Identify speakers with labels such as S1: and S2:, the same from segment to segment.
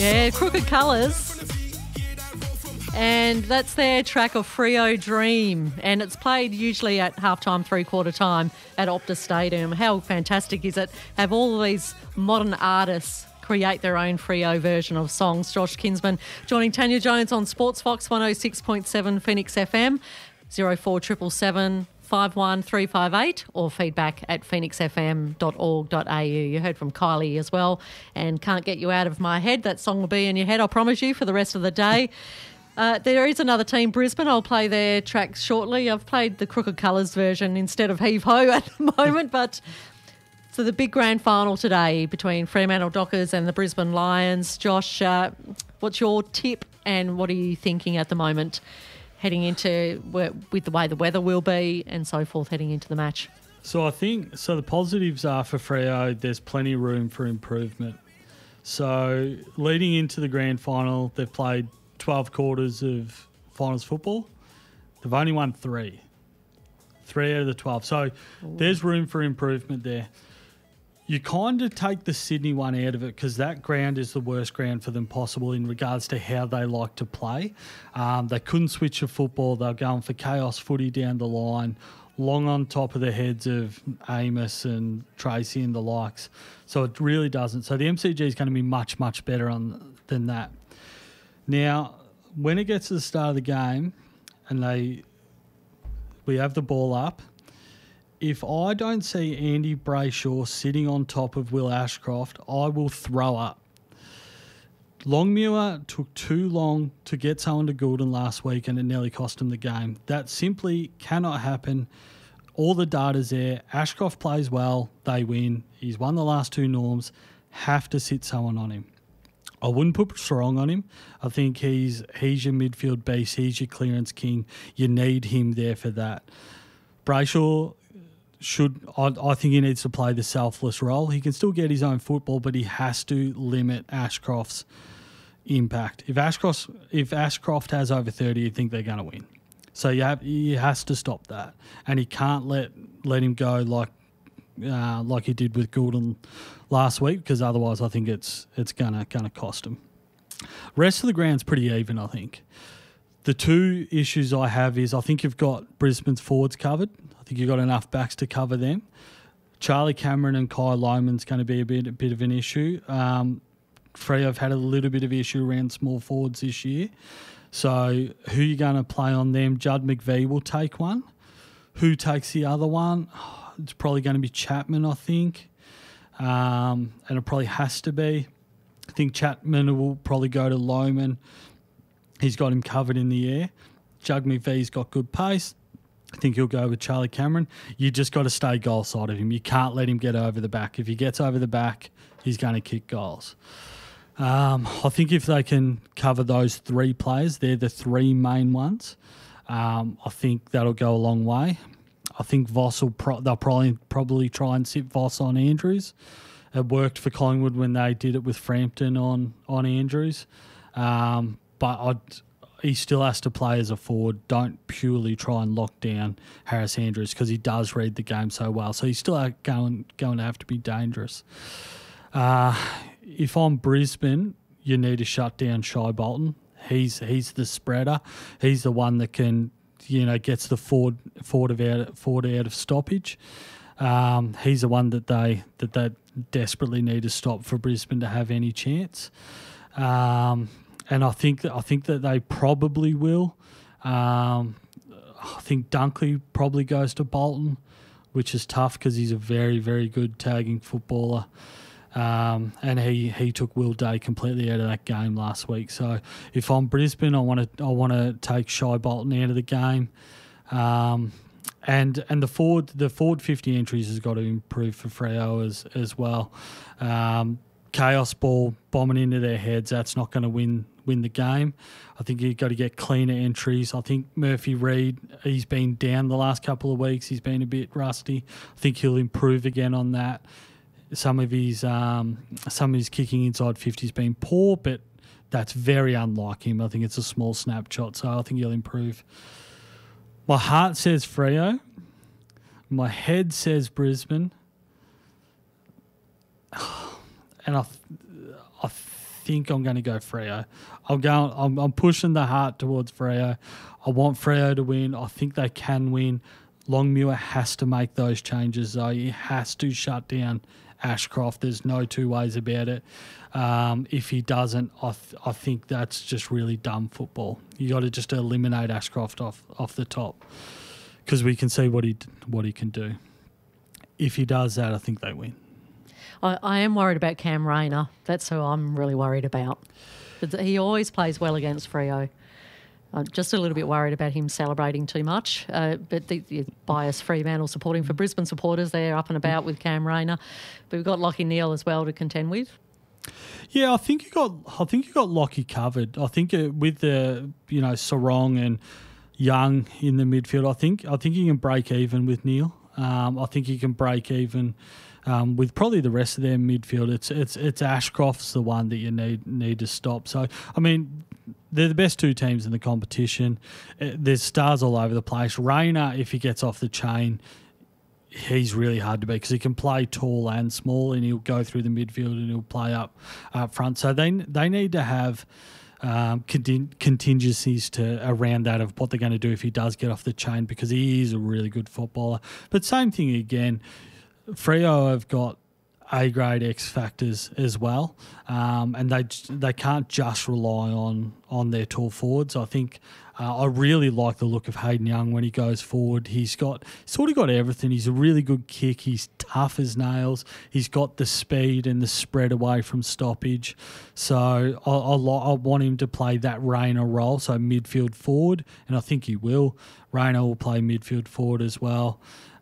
S1: Yeah, Crooked Colours. And that's their track of Freo Dream. And it's played usually at halftime, three-quarter time at Optus Stadium. How fantastic is it? Have all of these modern artists create their own Freo version of songs. Josh Kinsman joining Tanya Jones on Sports Fox 106.7 Phoenix FM, 04777 51358 or feedback at phoenixfm.org.au. You heard from Kylie as well, and Can't Get You Out of My Head. That song will be in your head, I promise you, for the rest of the day. There is another team, Brisbane. I'll play their tracks shortly. I've played the Crooked Colours version instead of Heave Ho at the moment, but so the big grand final today between Fremantle Dockers and the Brisbane Lions. Josh, what's your tip and what are you thinking at the moment heading into with the way the weather will be and so forth heading into the match?
S2: So I think the positives are for Freo, there's plenty of room for improvement. So leading into the grand final, they've played 12 quarters of finals football. They've only won 3 out of the 12. So there's room for improvement there. You kind of take the Sydney one out of it because that ground is the worst ground for them possible in regards to how they like to play. They couldn't switch a football. They're going for chaos footy down the line, long on top of the heads of Amos and Tracy and the likes. So it really doesn't. So the MCG is going to be much, much better than that. Now, when it gets to the start of the game and we have the ball up, if I don't see Andy Brayshaw sitting on top of Will Ashcroft, I will throw up. Longmuir took too long to get someone to Goulden last week and it nearly cost him the game. That simply cannot happen. All the data's there. Ashcroft plays well. They win. He's won the last 2 norms. Have to sit someone on him. I wouldn't put Strong on him. I think he's your midfield beast. He's your clearance king. You need him there for that. Brayshaw I think he needs to play the selfless role. He can still get his own football, but he has to limit Ashcroft's impact. If Ashcroft has over 30, you think they're going to win. So he has to stop that, and he can't let him go like he did with Goulden last week, because otherwise I think it's gonna cost him. Rest of the ground's pretty even, I think. The 2 issues I have is I think you've got Brisbane's forwards covered. I think you've got enough backs to cover them. Charlie Cameron and Kai Loman's going to be a bit of an issue. Freo have had a little bit of issue around small forwards this year. So who are you going to play on them? Judd McVie will take one. Who takes the other one? It's probably going to be Chapman, I think. And it probably has to be. I think Chapman will probably go to Loman. He's got him covered in the air. Judd McVie's got good pace. I think he'll go with Charlie Cameron. You just got to stay goal side of him. You can't let him get over the back. If he gets over the back, he's going to kick goals. I think if they can cover those 3 players, they're the 3 main ones. I think that'll go a long way. I think Voss they'll probably try and sit Voss on Andrews. It worked for Collingwood when they did it with Frampton on Andrews. But he still has to play as a forward. Don't purely try and lock down Harris Andrews because he does read the game so well. So he's still going to have to be dangerous. If I'm Brisbane, you need to shut down Shai Bolton. He's the spreader. He's the one that can, gets the forward out of stoppage. He's the one that they desperately need to stop for Brisbane to have any chance. And I think that they probably will. I think Dunkley probably goes to Bolton, which is tough because he's a very, very good tagging footballer. And he took Will Day completely out of that game last week. So if I'm Brisbane, I want to take Shai Bolton out of the game. And the forward 50 entries has got to improve for Freo as well. Chaos ball bombing into their heads, that's not going to win the game. I think you've got to get cleaner entries. I think Murphy Reid, he's been down the last couple of weeks. He's been a bit rusty. I think he'll improve again on that. Some of his kicking inside 50 has been poor, but that's very unlike him. I think it's a small snapshot, so I think he'll improve. My heart says Freo. My head says Brisbane. And I think I'm going to go Freo. I'm pushing the heart towards Freo. I want Freo to win. I think they can win. Longmuir has to make those changes, though. He has to shut down Ashcroft. There's no two ways about it. If he doesn't, I think that's just really dumb football. You got to just eliminate Ashcroft off the top, because we can see what he can do. If he does that, I think they win.
S1: I am worried about Cam Rayner. That's who I'm really worried about. He always plays well against Freo. I'm just a little bit worried about him celebrating too much. But the biased Fremantle supporting for Brisbane supporters, they're up and about with Cam Rayner. But we've got Lachie Neale as well to contend with.
S2: Yeah, I think you got Lockie covered. I think with the Sarong and Young in the midfield, I think you can break even with Neale. I think you can break even with probably the rest of their midfield. It's Ashcroft's the one that you need to stop. So I mean, they're the best two teams in the competition. There's stars all over the place. Rayner, if he gets off the chain, he's really hard to beat because he can play tall and small, and he'll go through the midfield and he'll play up front. So they need to have contingencies around that of what they're going to do if he does get off the chain, because he is a really good footballer. But same thing again, Freo have got A-grade X factors as well, and they can't just rely on their tall forwards. I think I really like the look of Hayden Young when he goes forward. He's got everything. He's a really good kick. He's tough as nails. He's got the speed and the spread away from stoppage. So I want him to play that Rayner role, so midfield forward, and I think he will. Rayner will play midfield forward as well.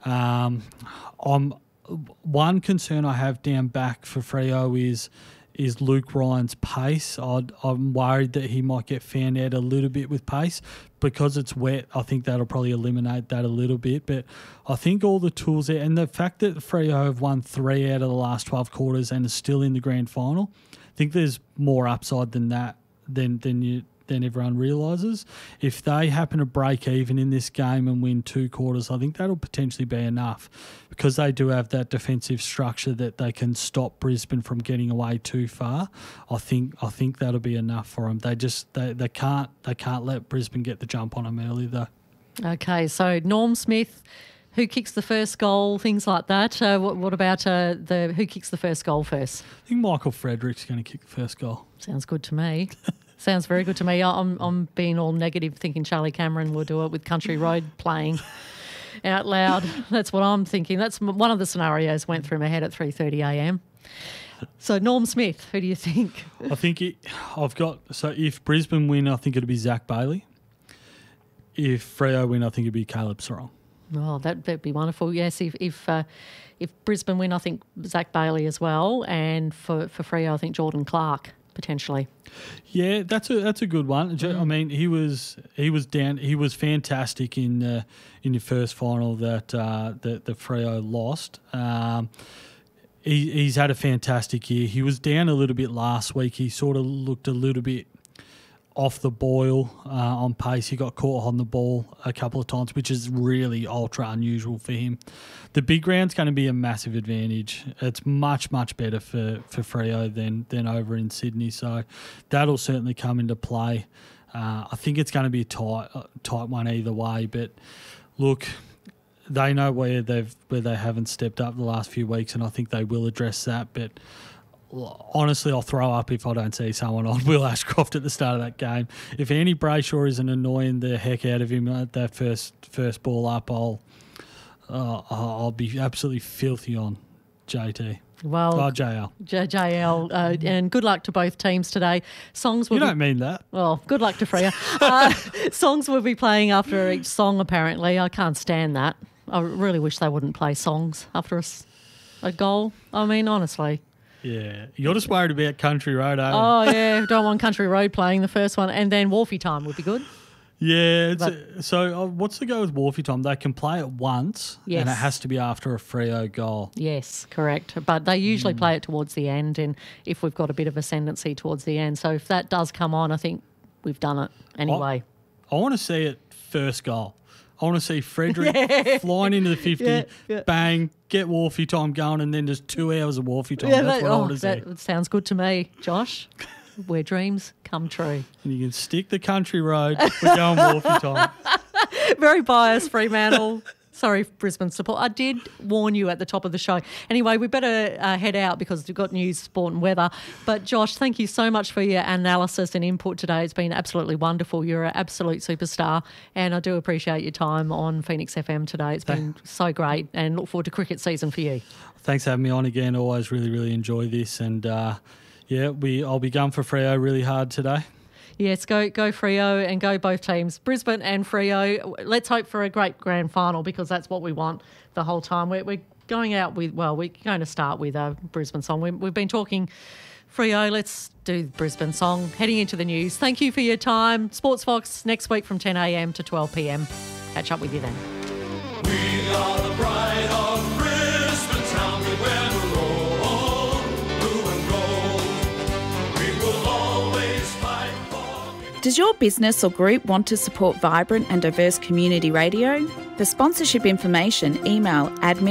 S2: One concern I have down back for Freo is Luke Ryan's pace. I'm worried that he might get found out a little bit with pace. Because it's wet, I think that'll probably eliminate that a little bit. But I think all the tools there, and the fact that Freo have won 3 out of the last 12 quarters and are still in the grand final, I think there's more upside than that than everyone realises. If they happen to break even in this game and win 2 quarters, I think that'll potentially be enough, because they do have that defensive structure that they can stop Brisbane from getting away too far. I think that'll be enough for them. They can't let Brisbane get the jump on them early though.
S1: Okay, so Norm Smith, who kicks the first goal, things like that. What about who kicks the first goal first?
S2: I think Michael Frederick's going to kick the first goal.
S1: Sounds good to me. Sounds very good to me. I'm being all negative, thinking Charlie Cameron will do it with Country Road playing out loud. That's what I'm thinking. That's one of the scenarios went through my head at 3:30 a.m. So Norm Smith, who do you think?
S2: I think if Brisbane win, I think it'll be Zach Bailey. If Freo win, I think it'll be Caleb Sarong.
S1: Oh, that'd be wonderful. Yes, if Brisbane win, I think Zach Bailey as well, and for Freo, I think Jordan Clark potentially.
S2: Yeah, that's a good one. I mean, he was down. He was fantastic in your first final that the Freo lost. He's had a fantastic year. He was down a little bit last week. He sort of looked a little bit off the boil on pace. He got caught on the ball a couple of times, which is really ultra unusual for him. The big ground's going to be a massive advantage. It's much, much better for Freo than over in Sydney, so that'll certainly come into play. I think it's going to be a tight one either way, but look, they know where they haven't stepped up the last few weeks, and I think they will address that, but honestly, I'll throw up if I don't see someone on Will Ashcroft at the start of that game. If Andy Brayshaw isn't annoying the heck out of him at that first ball up, I'll be absolutely filthy on JT.
S1: Well,
S2: JL.
S1: JL, and good luck to both teams today.
S2: You don't mean that.
S1: Well, good luck to Freo. Songs will be playing after each song, apparently. I can't stand that. I really wish they wouldn't play songs after a goal. I mean, honestly.
S2: Yeah, you're just worried about Country Road, aren't you?
S1: Oh, yeah, don't want Country Road playing the first one. And then Wharfie Time would be good.
S2: Yeah, so what's the go with Wharfie Time? They can play it once,
S1: yes,
S2: and it has to be after a Freo goal.
S1: Yes, correct. But they usually play it towards the end, and if we've got a bit of ascendancy towards the end. So if that does come on, I think we've done it anyway.
S2: I want to see it first goal. I want to see Frederick flying into the 50, bang, get Wharfie Time going, and then just 2 hours of Wharfie Time. That's what I want to see.
S1: That sounds good to me, Josh. where dreams come true.
S2: And you can stick the country road. We're going Wharfie time.
S1: Very biased, Fremantle. Sorry, Brisbane support. I did warn you at the top of the show. Anyway, we better head out because we've got news, sport and weather. But Josh, thank you so much for your analysis and input today. It's been absolutely wonderful. You're an absolute superstar, and I do appreciate your time on Phoenix FM today. It's been so great, and look forward to cricket season for you.
S2: Thanks for having me on again. Always really, really enjoy this. And, I'll be going for Freo really hard today.
S1: Yes, go Freo and go both teams, Brisbane and Freo. Let's hope for a great grand final because that's what we want the whole time. We're going out with, we're going to start with a Brisbane song. We've been talking Freo. Let's do the Brisbane song. Heading into the news. Thank you for your time. Sports Fox next week from 10 a.m. to 12 p.m. Catch up with you then.
S3: We are the pride of Brisbane town. We wear the roll, blue and gold. We will always fight for.
S4: Does your business or group want to support vibrant and diverse community radio? For sponsorship information, email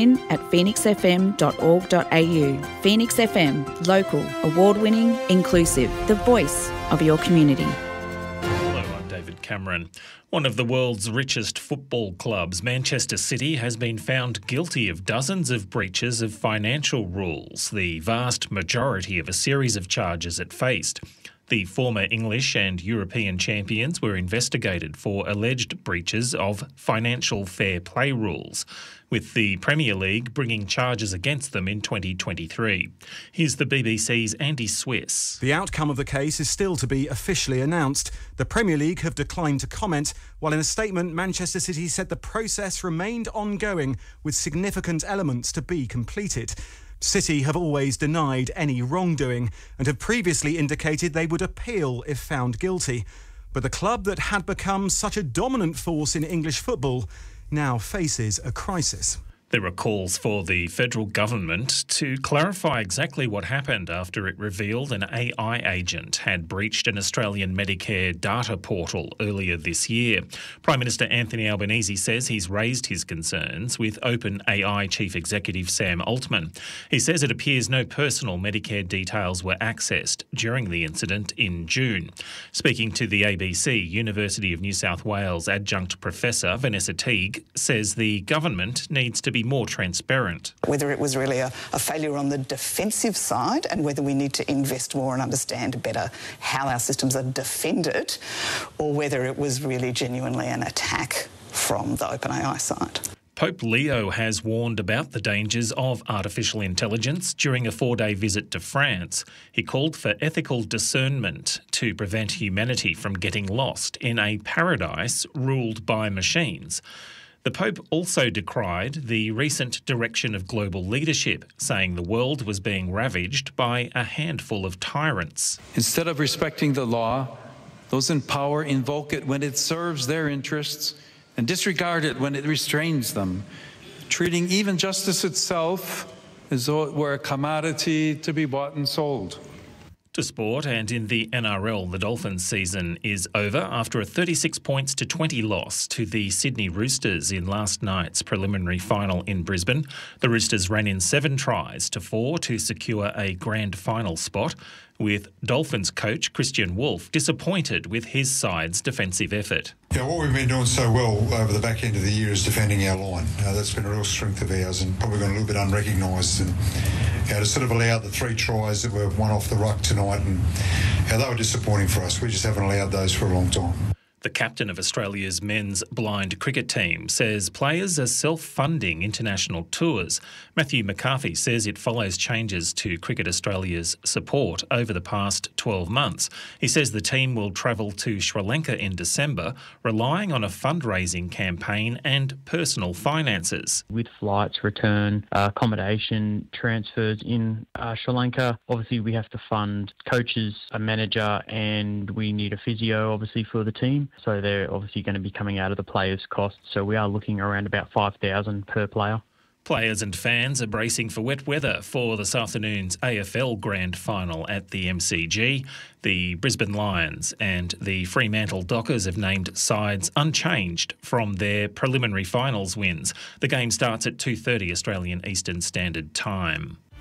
S4: admin@phoenixfm.org.au. Phoenix FM, local, award-winning, inclusive, the voice of your community.
S5: Hello, I'm David Cameron. One of the world's richest football clubs, Manchester City, has been found guilty of dozens of breaches of financial rules, the vast majority of a series of charges it faced. The former English and European champions were investigated for alleged breaches of financial fair play rules, with the Premier League bringing charges against them in 2023. Here's the BBC's Andy Swiss.
S6: The outcome of the case is still to be officially announced. The Premier League have declined to comment, while in a statement, Manchester City said the process remained ongoing with significant elements to be completed. City have always denied any wrongdoing and have previously indicated they would appeal if found guilty. But the club that had become such a dominant force in English football now faces a crisis.
S5: There are calls for the federal government to clarify exactly what happened after it revealed an AI agent had breached an Australian Medicare data portal earlier this year. Prime Minister Anthony Albanese says he's raised his concerns with OpenAI Chief Executive Sam Altman. He says it appears no personal Medicare details were accessed during the incident in June. Speaking to the ABC, University of New South Wales adjunct professor Vanessa Teague says the government needs to be more transparent.
S7: Whether it was really a failure on the defensive side and whether we need to invest more and understand better how our systems are defended, or whether it was really genuinely an attack from the OpenAI side.
S5: Pope Leo has warned about the dangers of artificial intelligence during a 4-day visit to France. He called for ethical discernment to prevent humanity from getting lost in a paradise ruled by machines. The Pope also decried the recent direction of global leadership, saying the world was being ravaged by a handful of tyrants.
S8: Instead of respecting the law, those in power invoke it when it serves their interests and disregard it when it restrains them, treating even justice itself as though it were a commodity to be bought and sold.
S5: To sport, and in the NRL, the Dolphins season is over after a 36 points to 20 loss to the Sydney Roosters in last night's preliminary final in Brisbane. The Roosters ran in 7 tries to 4 to secure a grand final spot, with Dolphins coach Christian Wolff disappointed with his side's defensive effort.
S9: Yeah, what we've been doing so well over the back end of the year is defending our line. That's been a real strength of ours and probably gone a little bit unrecognised. And to sort of allow the 3 tries that were won off the ruck tonight, and they were disappointing for us. We just haven't allowed those for a long time.
S5: The captain of Australia's men's blind cricket team says players are self-funding international tours. Matthew McCarthy says it follows changes to Cricket Australia's support over the past 12 months. He says the team will travel to Sri Lanka in December, relying on a fundraising campaign and personal finances.
S10: With flights, return, accommodation, transfers in Sri Lanka, obviously we have to fund coaches, a manager, and we need a physio, obviously, for the team. So they're obviously going to be coming out of the players' costs. So we are looking around about $5,000 per player.
S5: Players and fans are bracing for wet weather for this afternoon's AFL Grand Final at the MCG. The Brisbane Lions and the Fremantle Dockers have named sides unchanged from their preliminary finals wins. The game starts at 2:30 Australian Eastern Standard Time.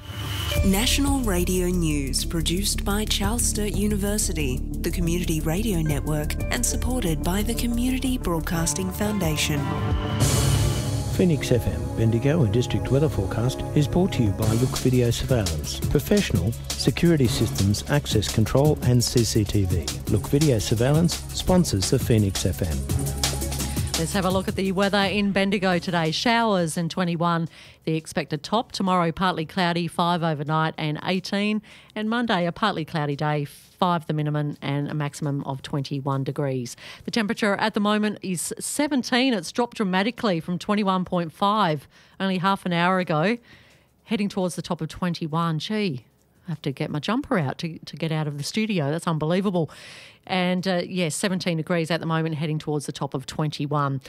S11: National Radio News, produced by Charles Sturt University, the Community Radio Network, and supported by the Community Broadcasting Foundation.
S12: Phoenix FM, Bendigo and District Weather Forecast is brought to you by Look Video Surveillance. Professional security systems, access control and CCTV. Look Video Surveillance sponsors the Phoenix FM.
S1: Let's have a look at the weather in Bendigo today. Showers and 21, the expected top. Tomorrow, partly cloudy, 5 overnight and 18. And Monday, a partly cloudy day, 5 the minimum and a maximum of 21 degrees. The temperature at the moment is 17. It's dropped dramatically from 21.5 only half an hour ago, heading towards the top of 21. Gee, I have to get my jumper out to get out of the studio. That's unbelievable. And, 17 degrees at the moment, heading towards the top of 21.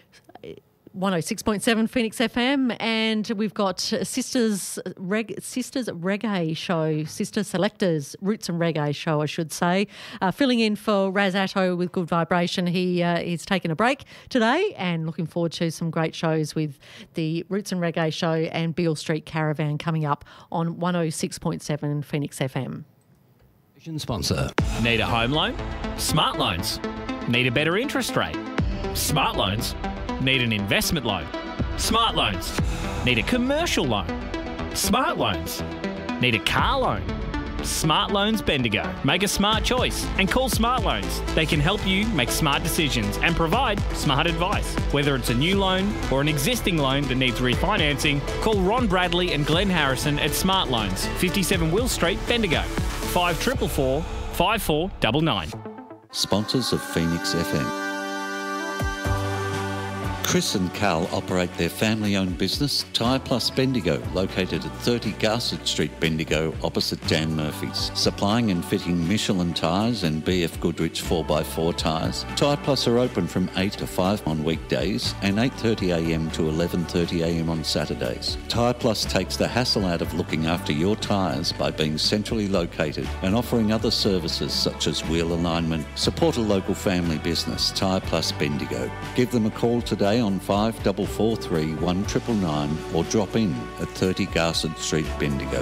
S1: 106.7 Phoenix FM, and we've got Sisters Reggae Show, Sister Selectors Roots and Reggae Show, I should say, filling in for Raz Atto with Good Vibration. He's taken a break today and looking forward to some great shows with the Roots and Reggae Show and Beale Street Caravan coming up on 106.7 Phoenix FM.
S13: Sponsor. Need a home loan? Smart Loans. Need a better interest rate? Smart Loans. Need an investment loan? Smart Loans. Need a commercial loan? Smart Loans. Need a car loan? Smart Loans Bendigo. Make a smart choice and call Smart Loans. They can help you make smart decisions and provide smart advice. Whether it's a new loan or an existing loan that needs refinancing, call Ron Bradley and Glenn Harrison at Smart Loans, 57 Will Street, Bendigo. 5444 5499.
S14: Sponsors of Phoenix FM. Chris and Carl operate their family-owned business, Tyre Plus Bendigo, located at 30 Garsett Street, Bendigo, opposite Dan Murphy's. Supplying and fitting Michelin tyres and BF Goodrich 4x4 tyres. Tyre Plus are open from 8 to 5 on weekdays and 8:30am to 11:30am on Saturdays. Tyre Plus takes the hassle out of looking after your tyres by being centrally located and offering other services such as wheel alignment. Support a local family business, Tyre Plus Bendigo. Give them a call today on 5443 1999 or drop in at 30 Garsett Street, Bendigo.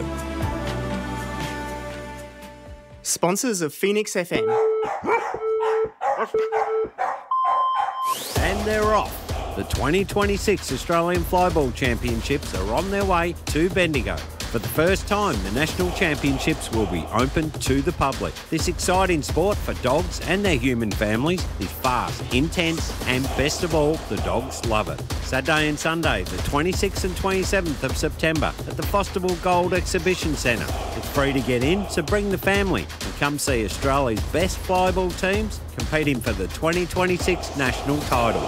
S15: Sponsors of Phoenix FM. And they're off. The 2026 Australian Flyball Championships are on their way to Bendigo. For the first time, the National Championships will be open to the public. This exciting sport for dogs and their human families is fast, intense, and best of all, the dogs love it. Saturday and Sunday, the 26th and 27th of September at the Fosterville Gold Exhibition Centre. It's free to get in, so bring the family and come see Australia's best flyball teams competing for the 2026 national title.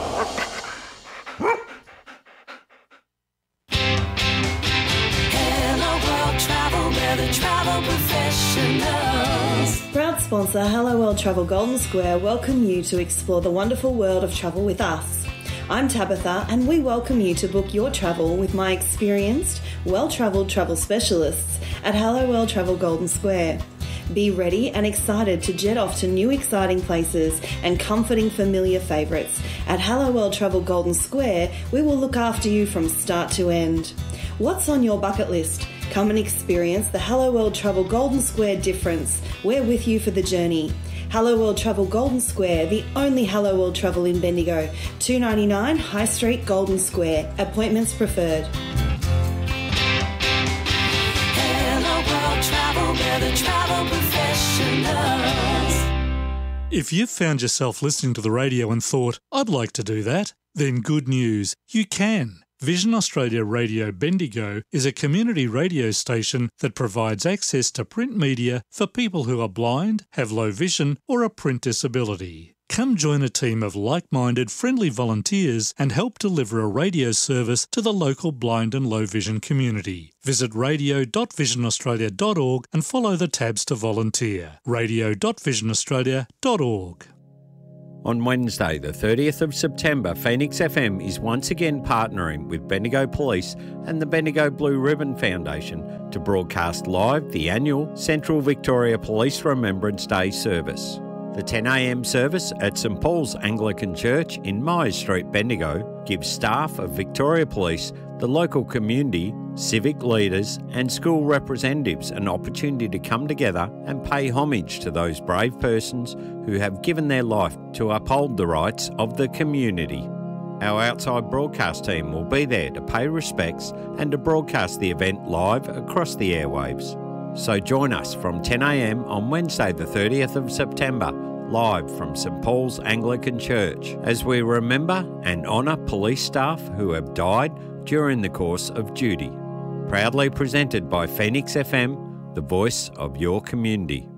S16: Travel professionals. Proud sponsor Hello World Travel Golden Square welcome you to explore the wonderful world of travel with us. I'm Tabitha and we welcome you to book your travel with my experienced, well-travelled travel specialists at Hello World Travel Golden Square. Be ready and excited to jet off to new exciting places and comforting familiar favourites. At Hello World Travel Golden Square, we will look after you from start to end. What's on your bucket list? Come and experience the Hello World Travel Golden Square difference. We're with you for the journey. Hello World Travel Golden Square, the only Hello World Travel in Bendigo. 299 High Street, Golden Square. Appointments preferred.
S3: Hello World Travel, we're the travel professionals.
S17: If you've found yourself listening to the radio and thought, I'd like to do that, then good news, you can. Vision Australia Radio Bendigo is a community radio station that provides access to print media for people who are blind, have low vision or a print disability. Come join a team of like-minded, friendly volunteers and help deliver a radio service to the local blind and low vision community. Visit radio.visionaustralia.org and follow the tabs to volunteer. radio.visionaustralia.org.
S15: On Wednesday, the 30th of September, Phoenix FM is once again partnering with Bendigo Police and the Bendigo Blue Ribbon Foundation to broadcast live the annual Central Victoria Police Remembrance Day service. The 10 a.m. service at St Paul's Anglican Church in Myers Street, Bendigo, gives staff of Victoria Police the local community, civic leaders and school representatives an opportunity to come together and pay homage to those brave persons who have given their life to uphold the rights of the community. Our outside broadcast team will be there to pay respects and to broadcast the event live across the airwaves. So join us from 10 a.m. on Wednesday the 30th of September, live from St Paul's Anglican Church, as we remember and honour police staff who have died during the course of duty. Proudly presented by Phoenix FM, the voice of your community.